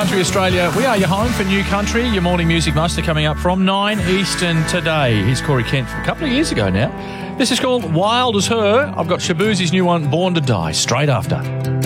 Country Australia. We are your home for new country. Your morning music muster coming up from 9 Eastern today. Here's Corey Kent from a couple of years ago now. This is called Wild as Her. I've got Shabuzi's new one, Born to Die, straight after.